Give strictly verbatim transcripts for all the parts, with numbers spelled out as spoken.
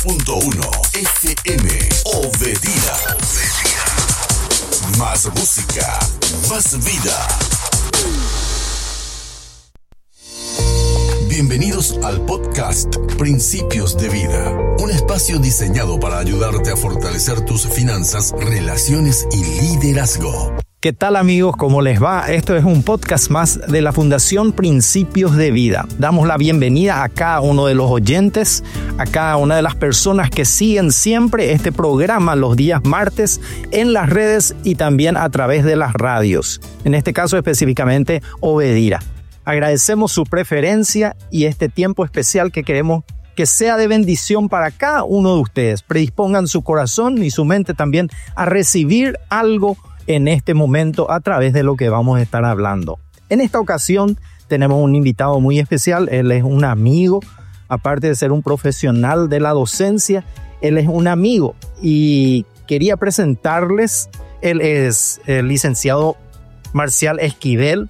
punto uno F M Obedira. Más música, más vida. Bienvenidos al podcast Principios de Vida, un espacio diseñado para ayudarte a fortalecer tus finanzas, relaciones y liderazgo. ¿Qué tal, amigos? ¿Cómo les va? Esto es un podcast más de la Fundación Principios de Vida. Damos la bienvenida a cada uno de los oyentes, a cada una de las personas que siguen siempre este programa los días martes en las redes y también a través de las radios. En este caso específicamente Obedira. Agradecemos su preferencia y este tiempo especial que queremos que sea de bendición para cada uno de ustedes. Predispongan su corazón y su mente también a recibir algo en este momento a través de lo que vamos a estar hablando. En esta ocasión tenemos un invitado muy especial. Él es un amigo, aparte de ser un profesional de la docencia, él es un amigo y quería presentarles. Él es el licenciado Marcial Esquivel,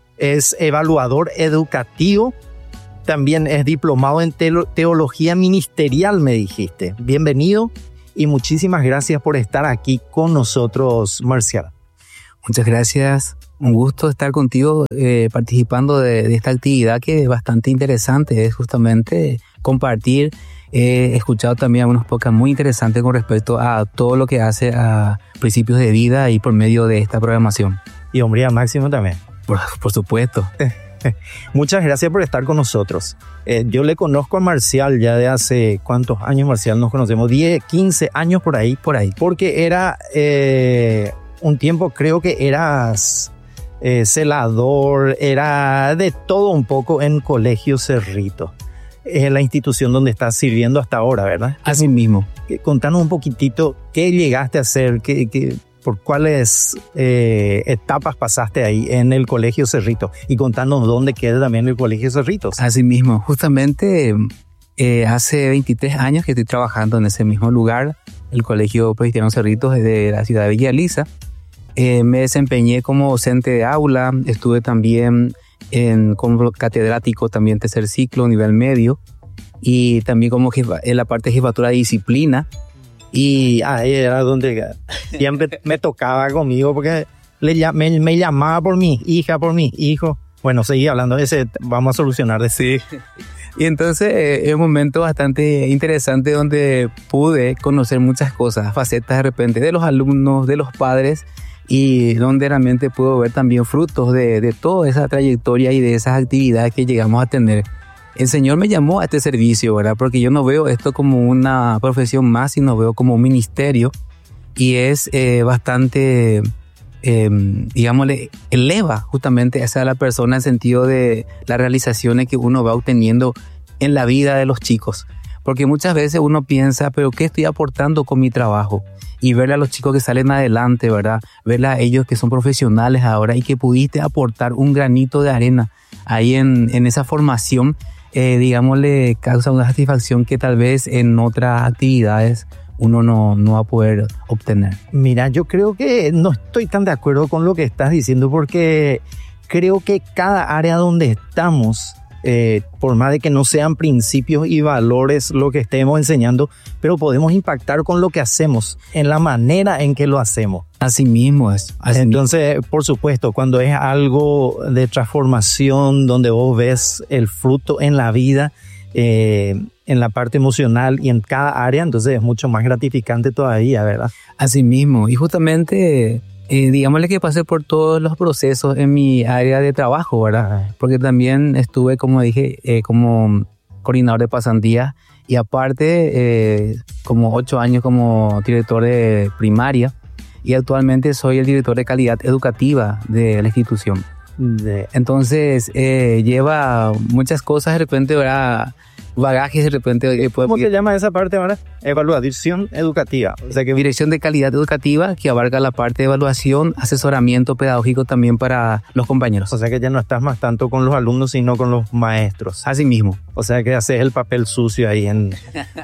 es evaluador educativo, también es diplomado en teología ministerial, me dijiste. Bienvenido. Y muchísimas gracias por estar aquí con nosotros, Marcial. Muchas gracias. Un gusto estar contigo eh, participando de, de esta actividad que es bastante interesante. Es justamente compartir. He escuchado también algunos podcasts muy interesantes con respecto a todo lo que hace a Principios de Vida y por medio de esta programación. Y Hombría Máximo también. Por, por supuesto. Muchas gracias por estar con nosotros. Eh, yo le conozco a Marcial ya de hace cuántos años, Marcial, nos conocemos, diez, quince años por ahí, por ahí, porque era eh, un tiempo, creo que eras eh, celador, era de todo un poco en Colegio Cerrito. Es la institución donde estás sirviendo hasta ahora, ¿verdad? Así mismo. Contanos un poquitito qué llegaste a hacer, qué... qué por cuáles eh, etapas pasaste ahí en el Colegio Cerrito y contanos dónde queda también el Colegio Cerritos. Así mismo, justamente eh, hace veintitrés años que estoy trabajando en ese mismo lugar, el Colegio Presbiteriano Cerritos de la ciudad de Villa Elisa. Eh, me desempeñé como docente de aula, estuve también en, como catedrático, también tercer ciclo, nivel medio, y también como jefa, en la parte de jefatura de disciplina. Y ahí era donde siempre me tocaba conmigo porque le, me, me llamaba por mi hija, por mi hijo. Bueno, seguí hablando de ese, vamos a solucionar de sí. Y entonces eh, es un momento bastante interesante donde pude conocer muchas cosas, facetas de repente de los alumnos, de los padres, y donde realmente puedo ver también frutos de, de toda esa trayectoria y de esas actividades que llegamos a tener. El Señor me llamó a este servicio, ¿verdad? Porque yo no veo esto como una profesión más, sino veo como un ministerio, y es eh, bastante, eh, digámosle, eleva justamente a la persona en el sentido de las realizaciones que uno va obteniendo en la vida de los chicos. Porque muchas veces uno piensa, pero ¿qué estoy aportando con mi trabajo? Y verle a los chicos que salen adelante, ¿verdad? Verle a ellos que son profesionales ahora y que pudiste aportar un granito de arena ahí en, en esa formación. Eh, digámosle, causa una satisfacción que tal vez en otras actividades uno no, no va a poder obtener. Mira, yo creo que no estoy tan de acuerdo con lo que estás diciendo, porque creo que cada área donde estamos, eh, por más de que no sean principios y valores lo que estemos enseñando, pero podemos impactar con lo que hacemos, en la manera en que lo hacemos. Así mismo es. Así Entonces, mismo. por supuesto, cuando es algo de transformación, donde vos ves el fruto en la vida, eh, en la parte emocional y en cada área, entonces es mucho más gratificante todavía, ¿verdad? Así mismo. Y justamente, eh, digámosle que pasé por todos los procesos en mi área de trabajo, ¿verdad? Porque también estuve, como dije, eh, como coordinador de pasantías y aparte, eh, como ocho años como director de primaria. Y actualmente soy el director de calidad educativa de la institución. De, entonces, eh, lleva muchas cosas de repente, ¿verdad? Bagajes de repente. Eh, ¿Cómo se llama esa parte ahora? Evaluación educativa. O sea, que dirección de calidad educativa, que abarca la parte de evaluación, asesoramiento pedagógico también para los compañeros. O sea, que ya no estás más tanto con los alumnos, sino con los maestros. Así mismo. O sea, que haces el papel sucio ahí en...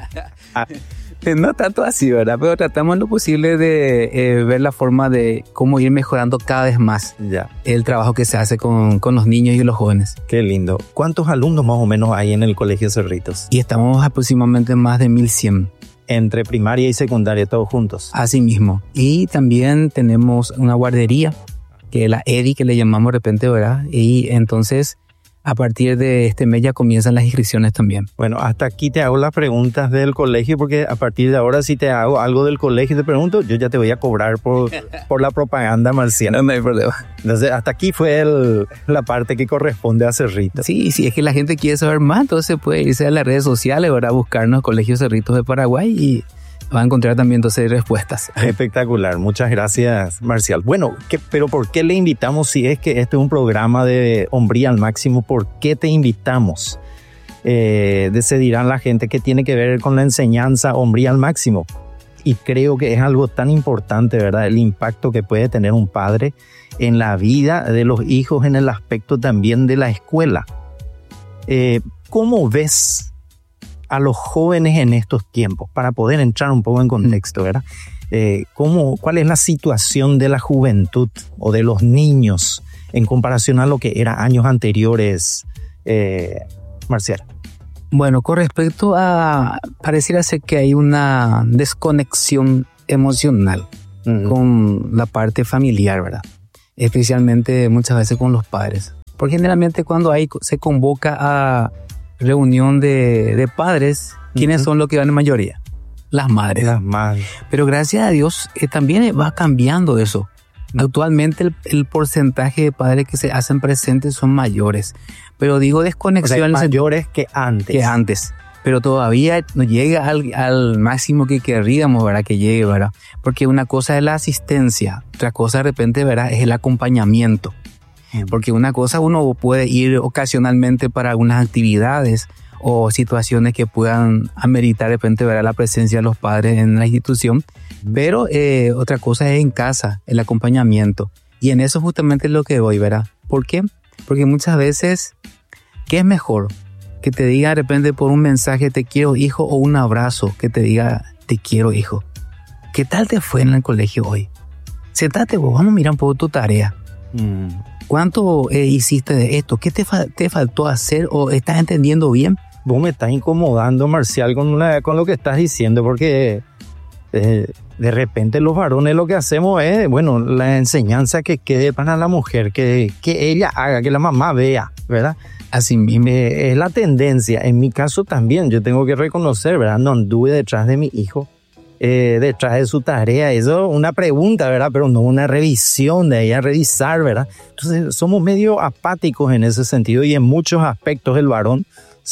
ah. No tanto así, ¿verdad? Pero tratamos lo posible de eh, ver la forma de cómo ir mejorando cada vez más ya. el trabajo que se hace con, con los niños y los jóvenes. Qué lindo. ¿Cuántos alumnos más o menos hay en el Colegio Cerritos? Y estamos aproximadamente más de mil cien. entre primaria y secundaria, todos juntos. Así mismo. Y también tenemos una guardería, que es la E D I, que le llamamos de repente, ¿verdad? Y entonces, a partir de este mes ya comienzan las inscripciones también. Bueno, hasta aquí te hago las preguntas del colegio, porque a partir de ahora si te hago algo del colegio y te pregunto, yo ya te voy a cobrar por, por la propaganda marciana. No, no hay problema. Entonces, hasta aquí fue el, la parte que corresponde a Cerritos. Sí, sí, es que la gente quiere saber más, entonces puede irse a las redes sociales, ¿verdad? Buscarnos Colegio Cerritos de Paraguay y va a encontrar también entonces respuestas. Espectacular, muchas gracias, Marcial. Bueno, ¿qué, pero ¿por qué le invitamos si es que este es un programa de hombría al máximo? ¿Por qué te invitamos? Eh, decidirán la gente que tiene que ver con la enseñanza hombría al máximo. Y creo que es algo tan importante, ¿verdad? El impacto que puede tener un padre en la vida de los hijos, en el aspecto también de la escuela. Eh, ¿Cómo ves a los jóvenes en estos tiempos, para poder entrar un poco en contexto, ¿verdad? Eh, ¿cómo, ¿Cuál es la situación de la juventud o de los niños en comparación a lo que era años anteriores, eh, Marcial? Bueno, con respecto a... pareciera ser que hay una desconexión emocional uh-huh. con la parte familiar, ¿verdad? Especialmente muchas veces con los padres. Porque generalmente cuando hay, se convoca a reunión de, de padres, ¿quiénes uh-huh. son los que van en mayoría? Las madres. Las madres. Pero gracias a Dios eh, también va cambiando eso. Actualmente el, el porcentaje de padres que se hacen presentes son mayores. Pero digo desconexión. O sea, mayores que antes. Que antes. Pero todavía no llega al, al máximo que querríamos, ¿verdad? Que llegue, ¿verdad? Porque una cosa es la asistencia, otra cosa de repente, ¿verdad? Es el acompañamiento. Porque una cosa uno puede ir ocasionalmente para algunas actividades o situaciones que puedan ameritar de repente ver la presencia de los padres en la institución, pero eh, otra cosa es en casa, el acompañamiento. Y en eso justamente es lo que voy, ¿verdad? ¿Por qué? Porque muchas veces, ¿qué es mejor? Que te diga de repente por un mensaje te quiero hijo, o un abrazo que te diga te quiero hijo. ¿Qué tal te fue en el colegio hoy? Sentate vos, vamos a mirar un poco tu tarea. Mm. ¿Cuánto eh, hiciste de esto? ¿Qué te, fa- te faltó hacer o estás entendiendo bien? Vos me estás incomodando, Marcial, con, una, con lo que estás diciendo, porque eh, de repente los varones lo que hacemos es, bueno, la enseñanza que quede para la mujer, que, que ella haga, que la mamá vea, ¿verdad? Así mismo eh, es la tendencia. En mi caso también, yo tengo que reconocer, ¿verdad? No anduve detrás de mi hijo. Eh, detrás de su tarea, eso es una pregunta, ¿verdad? Pero no una revisión de ella, revisar, ¿verdad? Entonces somos medio apáticos en ese sentido y en muchos aspectos el varón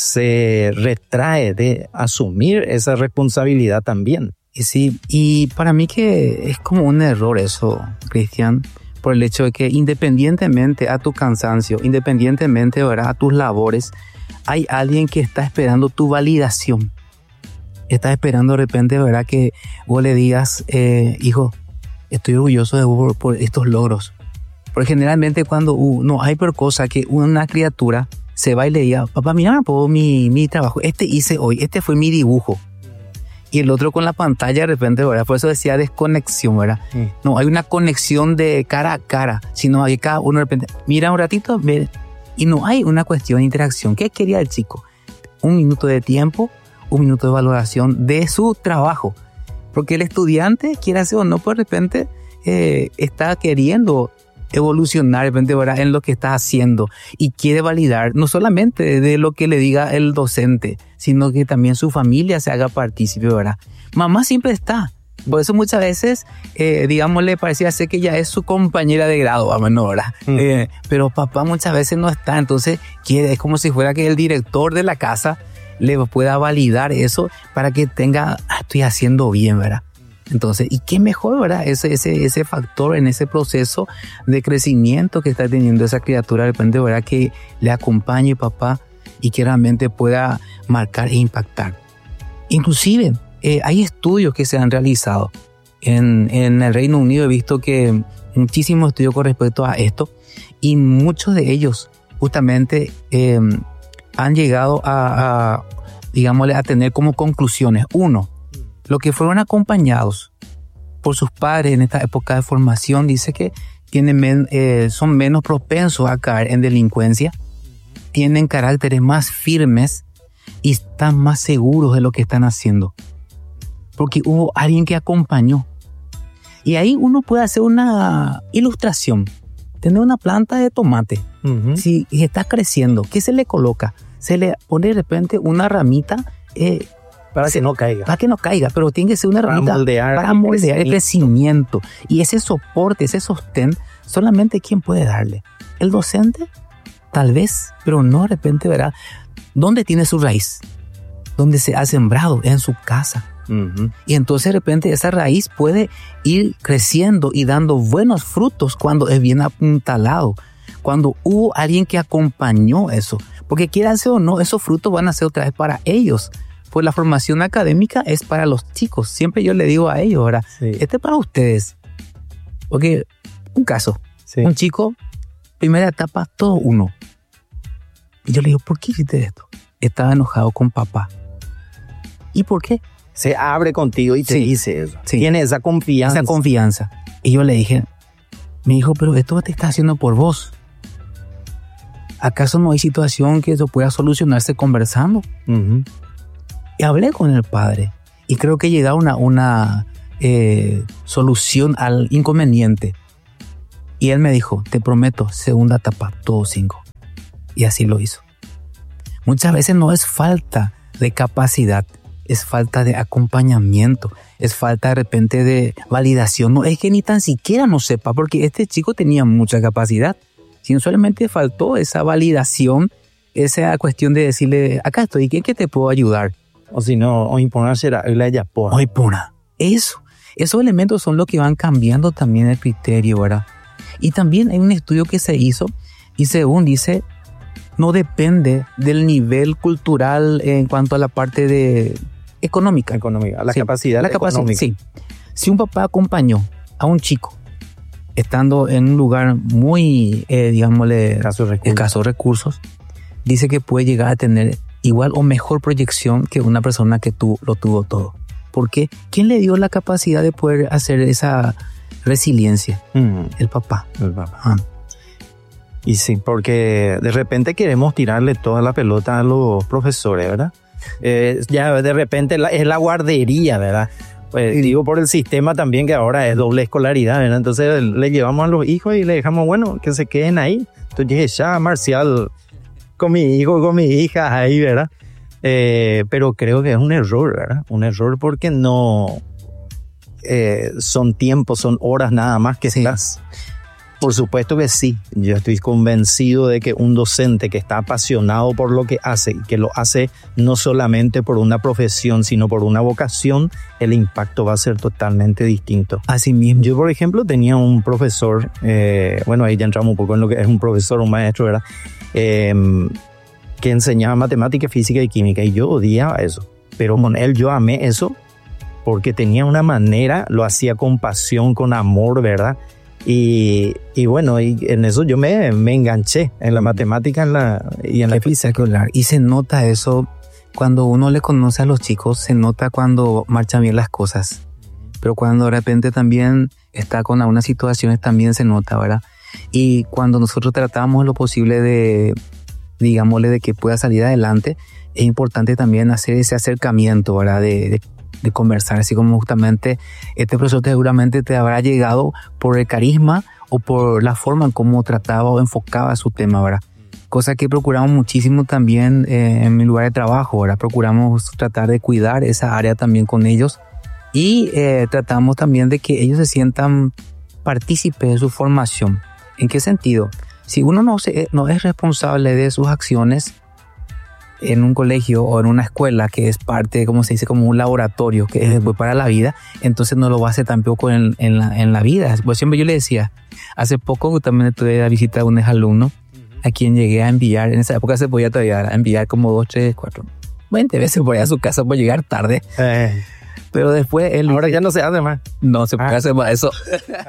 se retrae de asumir esa responsabilidad también. Y sí, y para mí que es como un error eso, Cristian, por el hecho de que independientemente a tu cansancio, independientemente, ¿verdad?, a tus labores, hay alguien que está esperando tu validación. Estás esperando de repente, ¿verdad?, que vos le digas, eh, hijo, estoy orgulloso de vos por, por estos logros. Porque generalmente cuando uh, no hay por cosa que una criatura se va y le diga, papá, mira po, mi, mi trabajo, este hice hoy, este fue mi dibujo. Y el otro con la pantalla de repente, ¿verdad? Por eso decía desconexión, ¿verdad? Mm. No hay una conexión de cara a cara, sino hay cada uno de repente, mira un ratito, ve, y no hay una cuestión de interacción. ¿Qué quería el chico? Un minuto de tiempo, un minuto de valoración de su trabajo. Porque el estudiante, quiera hacer o no, por repente eh, está queriendo evolucionar de repente, ¿verdad?, en lo que está haciendo y quiere validar no solamente de lo que le diga el docente, sino que también su familia se haga partícipe, ¿verdad? Mamá siempre está. Por eso muchas veces, eh, digamos, le parecía ser que ya es su compañera de grado, vamos, ¿no, verdad? Mm. Eh, pero papá muchas veces no está, entonces quiere, es como si fuera que el director de la casa le pueda validar eso para que tenga, ah, estoy haciendo bien, ¿verdad? Entonces, ¿y qué mejor, verdad? Ese, ese, ese factor en ese proceso de crecimiento que está teniendo esa criatura, de repente, ¿verdad?, que le acompañe papá y que realmente pueda marcar e impactar. Inclusive, eh, hay estudios que se han realizado. En, en el Reino Unido he visto que muchísimos estudios con respecto a esto y muchos de ellos justamente eh, han llegado a, a, digámosle, a tener como conclusiones. Uno, los que fueron acompañados por sus padres en esta época de formación, dice que tienen men, eh, son menos propensos a caer en delincuencia, tienen caracteres más firmes y están más seguros de lo que están haciendo. porque hubo alguien que acompañó. Y ahí uno puede hacer una ilustración. Tener una planta de tomate. Uh-huh. Si está creciendo, ¿qué se le coloca? Se le pone de repente una ramita eh, para que no caiga. Para que no caiga, pero tiene que ser una ramita para moldear, para moldear el crecimiento. Y ese soporte, ese sostén, solamente ¿quién puede darle? El docente, tal vez, pero no de repente verá dónde tiene su raíz, dónde se ha sembrado, en su casa. Uh-huh. Y entonces de repente esa raíz puede ir creciendo y dando buenos frutos cuando es bien apuntalado, cuando hubo alguien que acompañó eso, porque quieranse o no, esos frutos van a ser otra vez para ellos, pues la formación académica es para los chicos. Siempre yo le digo a ellos, ahora, sí. Este es para ustedes, porque un caso, sí. Un chico, primera etapa, todo uno, y yo le digo, ¿por qué hiciste esto? Estaba enojado con papá. ¿Y por qué? Se abre contigo y te sí, dice eso. Sí. Tiene esa confianza. Esa confianza. Y yo le dije, me dijo, pero esto te está haciendo por vos. ¿Acaso no hay situación que eso pueda solucionarse conversando? Uh-huh. Y hablé con el padre. Y creo que llegó una, una eh, solución al inconveniente. Y él me dijo, te prometo, segunda etapa, todo cinco. Y así lo hizo. Muchas veces no es falta de capacidad, es falta de acompañamiento, es falta de repente de validación. No es que ni tan siquiera no sepa, porque este chico tenía mucha capacidad, sino solamente faltó esa validación, esa cuestión de decirle, acá estoy, ¿qué, qué te puedo ayudar? O si no, o imponerse la ella por. O imponer. Eso, esos elementos son los que van cambiando también el criterio, ¿verdad? Y también hay un estudio que se hizo y según dice, no depende del nivel cultural en cuanto a la parte de económica. Económica, la sí, capacidad la capacidad, sí. Si un papá acompañó a un chico estando en un lugar muy, eh, digámosle, escasos recursos. escasos recursos, dice que puede llegar a tener igual o mejor proyección que una persona que tu, lo tuvo todo. ¿Por qué? ¿Quién le dio la capacidad de poder hacer esa resiliencia? Mm. El papá. El papá. Ah. Y sí, porque de repente queremos tirarle toda la pelota a los profesores, ¿verdad? Eh, ya de repente la, es la guardería, ¿verdad? Pues sí. Digo por el sistema también que ahora es doble escolaridad, ¿verdad? Entonces le llevamos a los hijos y le dejamos, bueno, que se queden ahí. Entonces ya Marcial con mi hijo, con mi hija ahí, ¿verdad? Eh, pero creo que es un error, ¿verdad? Un error porque no eh, son tiempos, son horas nada más que sí. estás. Por supuesto que sí, yo estoy convencido de que un docente que está apasionado por lo que hace y que lo hace no solamente por una profesión, sino por una vocación, el impacto va a ser totalmente distinto. Así mismo. Yo, por ejemplo, tenía un profesor, eh, bueno, ahí ya entramos un poco en lo que es un profesor, un maestro, ¿verdad? Eh, que enseñaba matemática, física y química, y yo odiaba eso. Pero con él yo amé eso porque tenía una manera, lo hacía con pasión, con amor, ¿verdad? Y, y bueno, y en eso yo me, me enganché en la matemática en la, y en la física. Y se nota eso cuando uno le conoce a los chicos, se nota cuando marchan bien las cosas. Pero cuando de repente también está con algunas situaciones también se nota, ¿verdad? Y cuando nosotros tratamos lo posible de, digámosle, de que pueda salir adelante, es importante también hacer ese acercamiento, ¿verdad? De, de de conversar, así como justamente este profesor seguramente te habrá llegado por el carisma o por la forma en cómo trataba o enfocaba su tema, ¿verdad? Cosa que procuramos muchísimo también eh, en mi lugar de trabajo, ¿verdad? Procuramos tratar de cuidar esa área también con ellos y eh, tratamos también de que ellos se sientan partícipes de su formación. ¿En qué sentido? Si uno no, se, no es responsable de sus acciones en un colegio o en una escuela que es parte, como se dice, como un laboratorio que es después para la vida, entonces no lo va a hacer tampoco en, en, la, en la vida. Pues siempre yo le decía, hace poco también tuve la visita de un exalumno a quien llegué a enviar, en esa época se podía todavía enviar como dos, tres, cuatro, veinte veces por allá a su casa por llegar tarde. Eh. Pero después él... Ahora ya no se hace más. No se puede ah. hacer más eso.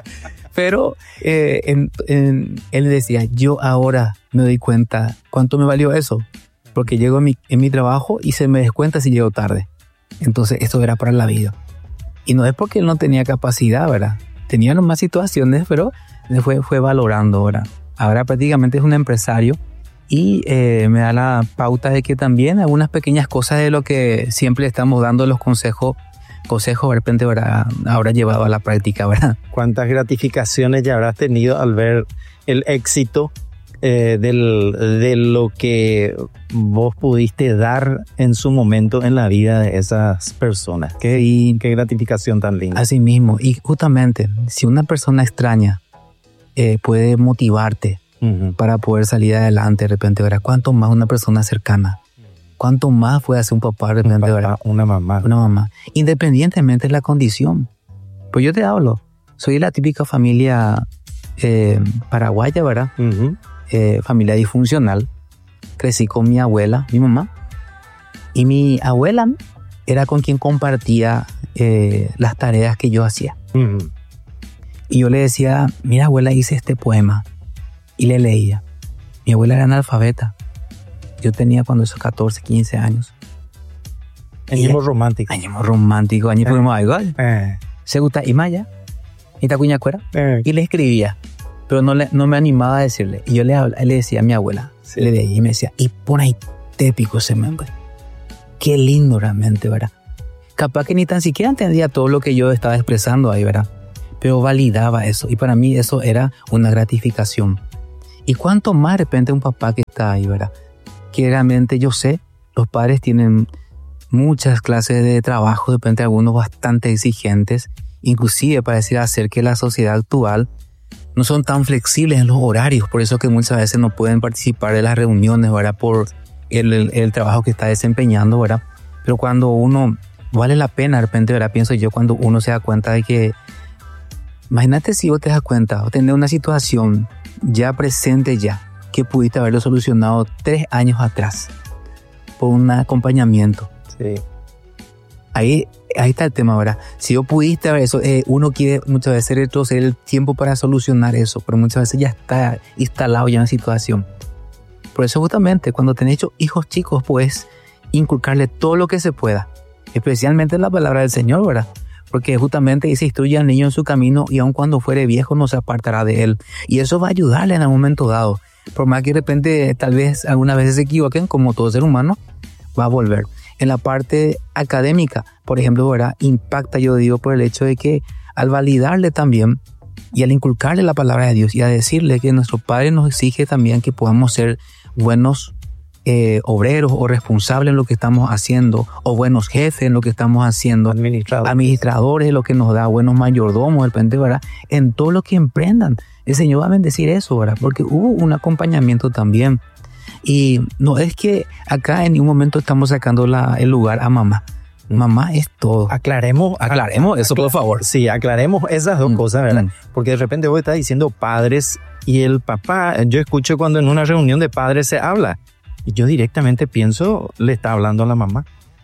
Pero eh, en, en, él decía, yo ahora me doy cuenta cuánto me valió eso. Porque llego en mi, en mi trabajo y se me descuenta si llego tarde. Entonces esto era para la vida. Y no es porque él no tenía capacidad, ¿verdad? Tenía más situaciones, pero fue, fue valorando, ¿verdad? Ahora prácticamente es un empresario y eh, me da la pauta de que también algunas pequeñas cosas de lo que siempre estamos dando los consejos consejos de repente habrá, habrá llevado a la práctica, ¿verdad? ¿Cuántas gratificaciones ya habrás tenido al ver el éxito eh, del, de lo que vos pudiste dar en su momento en la vida de esas personas? Qué, Sí. qué gratificación tan linda. Así mismo. Y justamente, si una persona extraña eh, puede motivarte Uh-huh. para poder salir adelante de repente, ¿verdad? ¿Cuánto más una persona cercana? ¿Cuánto más puede hacer un papá de repente, Un papá, ¿verdad? una mamá. Una mamá. Independientemente de la condición. Pues yo te hablo. Soy de la típica familia eh, paraguaya, ¿verdad? Uh-huh. Eh, familia disfuncional. Crecí con mi abuela, mi mamá. Y mi abuela era con quien compartía eh, las tareas que yo hacía. Uh-huh. Y yo le decía, mira abuela, hice este poema. Y le leía. Mi abuela era analfabeta. Yo tenía cuando esos catorce, quince años. Años románticos. Años románticos, años como algo. Eh, Se gusta y maya. Y ta cuña cuera. eh. Y le escribía. Pero no, le, no me animaba a decirle. Y yo le, habla, le decía a mi abuela. Sí. Le leía y me decía, y por ahí tépico se me. Qué lindo realmente, ¿verdad? Capaz que ni tan siquiera entendía todo lo que yo estaba expresando ahí, ¿verdad? Pero validaba eso. Y para mí eso era una gratificación. Y cuánto más de repente un papá que está ahí, ¿verdad? Que realmente yo sé, los padres tienen muchas clases de trabajo, de repente algunos bastante exigentes, inclusive pareciera ser que la sociedad actual no son tan flexibles en los horarios, por eso que muchas veces no pueden participar de las reuniones, ¿verdad? Por el, el, el trabajo que está desempeñando, ¿verdad? Pero cuando uno, vale la pena de repente, ¿verdad? Pienso yo, cuando uno se da cuenta de que, imagínate si vos te das cuenta, o tener una situación ya presente ya, que pudiste haberlo solucionado tres años atrás, por un acompañamiento. Sí. Ahí, ahí está el tema, ¿verdad? Si yo pudiste ver eso, eh, uno quiere muchas veces retroceder el tiempo para solucionar eso, pero muchas veces ya está instalado ya en la situación. Por eso justamente cuando tenés hecho hijos chicos, pues inculcarle todo lo que se pueda, especialmente la palabra del Señor, ¿verdad? Porque justamente dice, instruye al niño en su camino y aun cuando fuere viejo no se apartará de él. Y eso va a ayudarle en algún momento dado. Por más que de repente tal vez algunas veces se equivoquen, como todo ser humano, va a volver. En la parte académica, por ejemplo, ¿verdad? Impacta, yo digo, por el hecho de que al validarle también y al inculcarle la palabra de Dios y a decirle que nuestro Padre nos exige también que podamos ser buenos eh, obreros o responsables en lo que estamos haciendo, o buenos jefes en lo que estamos haciendo, Administrador. administradores, lo que nos da, buenos mayordomos, de repente, ¿verdad? En todo lo que emprendan, el Señor va a bendecir eso, ¿verdad? Porque hubo un acompañamiento también. Y no es que acá en ningún momento estamos sacando la, el lugar a mamá. Mamá es todo. Aclaremos, Aclaremos eso, por favor. Sí, aclaremos esas dos Mm, cosas, ¿verdad? mm. Porque de repente vos estás diciendo padres y el papá, yo escucho cuando en una reunión de padres se habla y yo directamente pienso, le está hablando a la mamá.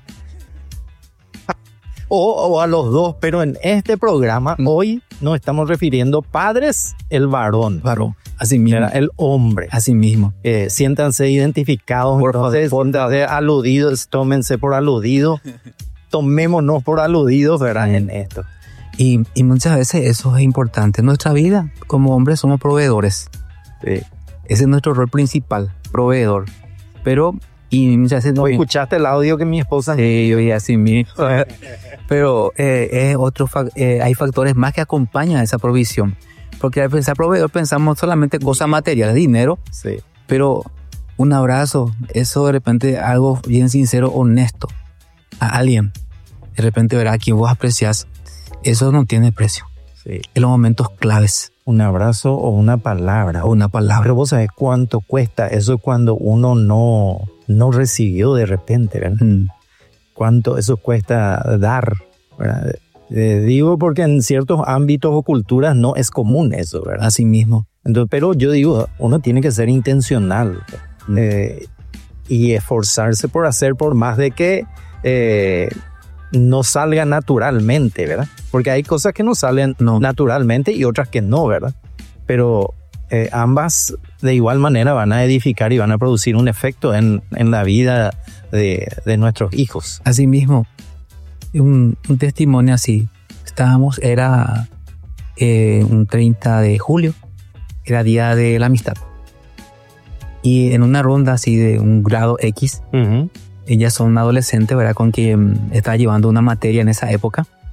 O, o a los dos, pero en este programa Mm. hoy nos estamos refiriendo padres, el varón, Varón, así mismo. ¿verdad? El hombre. Así mismo. Eh, siéntanse identificados, Por entonces, favor. siéntanse aludidos, tómense por aludidos, tomémonos por aludidos, ¿verdad? En esto. Y, y muchas veces eso es importante. En nuestra vida, como hombres, somos proveedores. Sí. Ese es nuestro rol principal, proveedor. Pero, y muchas veces no. ¿Vos escuchaste el audio que mi esposa? Sí, yo y así mismo. Pero eh, es otro fac- eh, hay factores más que acompañan a esa provisión. Porque al pensar proveedor pensamos solamente cosas materiales, dinero, Sí. pero un abrazo, eso de repente algo bien sincero, honesto a alguien. De repente verá a quien vos aprecias, eso no tiene precio. Sí. En los momentos claves, Un abrazo o una palabra. o una palabra. Pero vos sabés cuánto cuesta eso cuando uno no, no recibió de repente, ¿verdad? Mm, Cuánto eso cuesta dar, ¿verdad? Eh, digo porque en ciertos ámbitos o culturas no es común eso, ¿verdad? así mismo. Entonces, pero yo digo, uno tiene que ser intencional eh, y esforzarse por hacer, por más de que eh, no salga naturalmente, ¿verdad? Porque hay cosas que no salen No. naturalmente y otras que no, ¿verdad? Pero eh, ambas de igual manera van a edificar y van a producir un efecto en, en la vida de, de nuestros hijos. Así mismo, un, un testimonio así. Estábamos, era eh, un treinta de julio, era día de la amistad. Y en una ronda así de un grado X, Uh-huh. ellas son adolescentes, ¿verdad? Con quien estaba llevando una materia en esa época.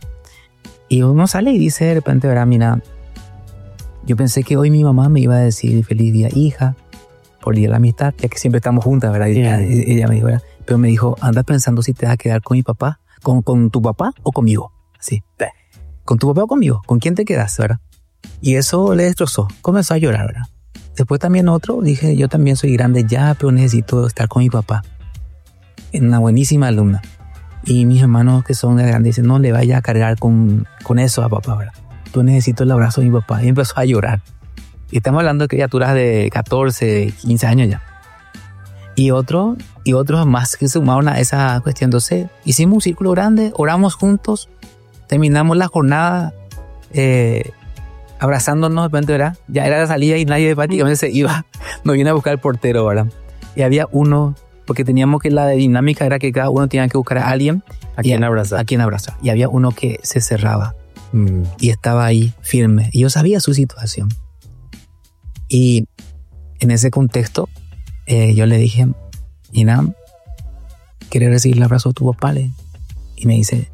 Y uno sale y dice de repente, ¿verdad? Mira, yo pensé que hoy mi mamá me iba a decir feliz día, hija, por día de la amistad, ya que siempre estamos juntas, ¿verdad? Y Yeah. ella, ella me dijo, ¿verdad? Pero me dijo, anda pensando si te vas a quedar con mi papá, con, con tu papá o conmigo. Sí. ¿Con tu papá o conmigo? ¿Con quién te quedas, verdad? Y eso le destrozó. Comenzó a llorar, ¿verdad? Después también otro, dije, yo también soy grande ya, pero necesito estar con mi papá. Una buenísima alumna. Y mis hermanos que son grandes dicen, no le vayas a cargar con, con eso a papá, ¿verdad? Yo necesito el abrazo de mi papá. Y empezó a llorar. Y estamos hablando de criaturas de catorce, quince años ya. Y otro, y otros más que sumaron a esa cuestión. Entonces, hicimos un círculo grande, oramos juntos, terminamos la jornada eh, abrazándonos, de repente, ¿verdad? Ya era la salida y nadie prácticamente se iba. Nos viene a buscar el portero, ¿verdad? Y había uno, porque teníamos que la dinámica era que cada uno tenía que buscar a alguien. ¿A quien abrazar? A quien abrazar. Y había uno que se cerraba Mm. y estaba ahí firme. Y yo sabía su situación. Y en ese contexto, eh, yo le dije, Inam, ¿quieres recibir el abrazo de tu papá? Y me dice,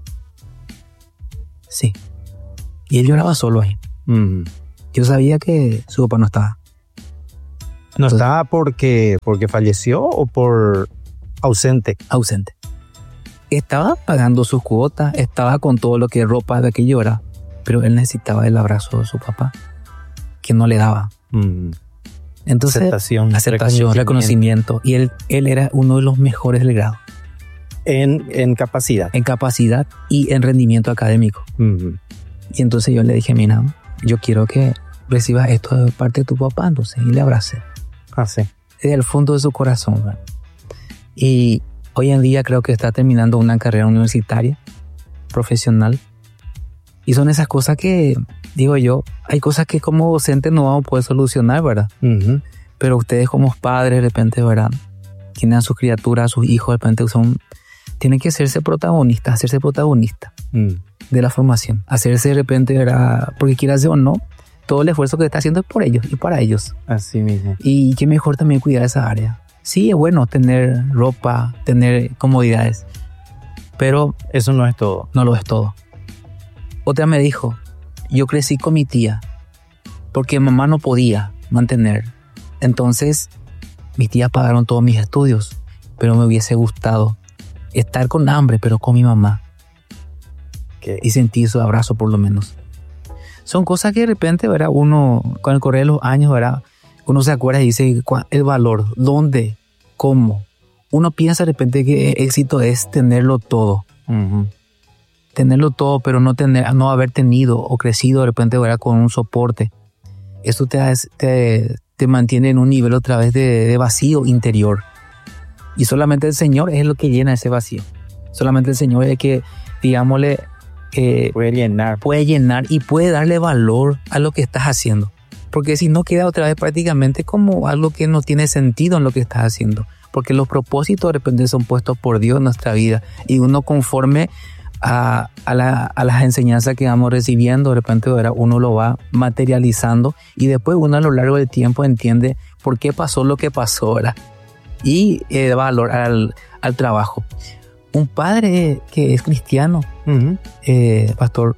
sí. Y él lloraba solo ahí. Mm. Yo sabía que su papá no estaba. ¿No Entonces, estaba porque, porque falleció o por ausente? ausente. Estaba pagando sus cuotas, estaba con todo lo que ropa de aquello era, pero él necesitaba el abrazo de su papá, que no le daba. Mm. Entonces, Aceptación, aceptación, reconocimiento. Y él, él era uno de los mejores del grado. En, en capacidad. En capacidad y en rendimiento académico. Mm. Y entonces yo le dije, mira, yo quiero que recibas esto de parte de tu papá, entonces, y le abracé. Ah, sí. Desde el fondo de su corazón, ¿verdad? Y hoy en día creo que está terminando una carrera universitaria, profesional. Y son esas cosas que, digo yo, hay cosas que como docentes no vamos a poder solucionar, ¿verdad? Uh-huh. Pero ustedes como padres, de repente, ¿verdad? Tienen a sus criaturas, a sus hijos, de repente son... Tienen que hacerse protagonistas, hacerse protagonistas Mm. de la formación. Hacerse de repente, ¿verdad? Porque quieras o no, todo el esfuerzo que está haciendo es por ellos y para ellos. Así mismo. Y qué mejor también cuidar esa área. Sí, es bueno tener ropa, tener comodidades, pero Eso no es todo. no lo es todo. Otra me dijo, yo crecí con mi tía porque mamá no podía mantener. Entonces, mis tías pagaron todos mis estudios, pero me hubiese gustado estar con hambre, pero con mi mamá. Okay. Y sentir su abrazo por lo menos. Son cosas que de repente, ¿verdad? Uno, con el correr de los años, ¿verdad? Uno se acuerda y dice el valor, dónde, cómo. Uno piensa de repente que éxito es tenerlo todo. Uh-huh. Tenerlo todo, pero no tener, no haber tenido o crecido de repente, ¿verdad? Con un soporte. Esto te, te, te mantiene en un nivel otra vez de, de vacío interior. Y solamente el Señor es lo que llena ese vacío. Solamente el Señor es el que, digámosle, eh, puede llenar. Puede llenar y puede darle valor a lo que estás haciendo. Porque si no, queda otra vez prácticamente como algo que no tiene sentido en lo que estás haciendo. Porque los propósitos de repente son puestos por Dios en nuestra vida. Y uno conforme a, a, la, a las enseñanzas que vamos recibiendo, de repente ¿verdad? Uno lo va materializando. Y después uno a lo largo del tiempo entiende por qué pasó lo que pasó, ¿verdad? Y eh, da valor al, al trabajo. Un padre que es cristiano, Uh-huh. eh, pastor,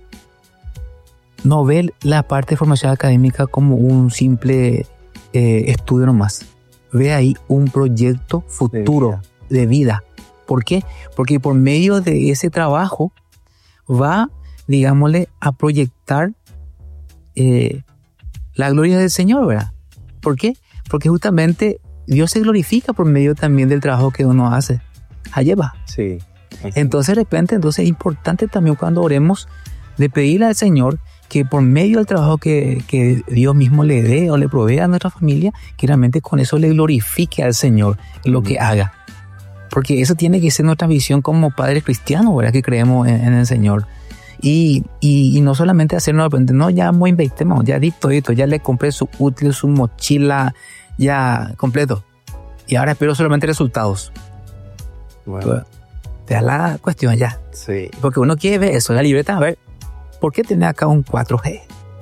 no ve la parte de formación académica como un simple eh, estudio nomás. Ve ahí un proyecto futuro de vida. de vida. ¿Por qué? Porque por medio de ese trabajo va, digámosle, a proyectar eh, la gloria del Señor, ¿verdad? ¿Por qué? Porque justamente Dios se glorifica por medio también del trabajo que uno hace. Allá va. Sí. Entonces, de repente, entonces es importante también cuando oremos de pedirle al Señor que por medio del trabajo que, que Dios mismo le dé o le provea a nuestra familia, que realmente con eso le glorifique al Señor lo que haga. Porque eso tiene que ser nuestra visión como padres cristianos, ¿verdad? Que creemos en, en el Señor. Y, y, y no solamente hacernos de repente, no, ya muy invertimos, ya di todito, ya le compré su útil, su mochila, ya completo. Y ahora espero solamente resultados. Bueno. Te da la cuestión ya. Sí. Porque uno quiere ver eso, la libreta, a ver, ¿por qué tenés acá un cuatro G?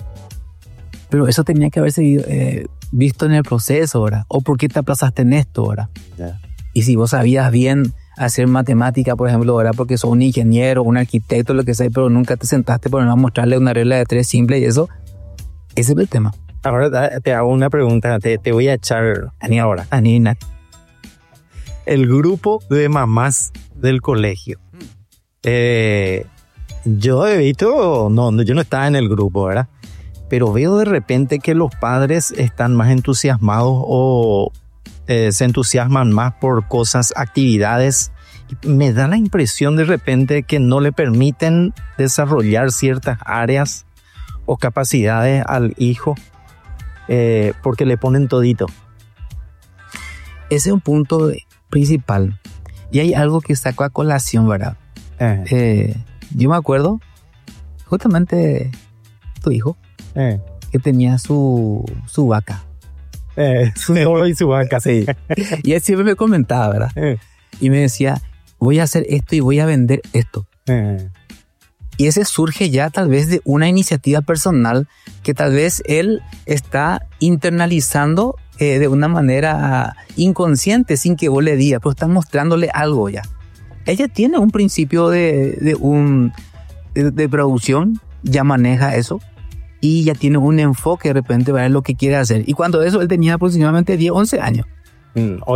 Pero eso tenía que haberse eh, visto en el proceso, ¿verdad? O ¿por qué te aplazaste en esto, ¿verdad? Yeah. Y si vos sabías bien hacer matemática, por ejemplo, ¿verdad? Porque sos un ingeniero, un arquitecto, lo que sea, pero nunca te sentaste por a mostrarle una regla de tres simple y eso, ese es el tema. Ahora te hago una pregunta, te, te voy a echar a ni ahora, a ni na. El grupo de mamás del colegio. Eh, yo he visto, no, yo no estaba en el grupo, ¿verdad? Pero veo de repente que los padres están más entusiasmados o eh, se entusiasman más por cosas, actividades. Me da la impresión de repente que no le permiten desarrollar ciertas áreas o capacidades al hijo eh, porque le ponen todito. Ese es un punto principal. Y hay algo que sacó a colación, ¿verdad? Eh. Eh, yo me acuerdo justamente tu hijo eh. que tenía su, su vaca. Eh, su oro y su vaca, sí. Y él siempre me comentaba, ¿verdad? Eh. Y me decía, voy a hacer esto y voy a vender esto. Eh. Y ese surge ya tal vez de una iniciativa personal que tal vez él está internalizando eh, de una manera inconsciente sin que vos le digas, pero estás mostrándole algo ya. Ella tiene un principio de, de, un, de, de producción, ya maneja eso y ya tiene un enfoque de repente para lo que quiere hacer. Y cuando eso él tenía aproximadamente diez, once años. Mm,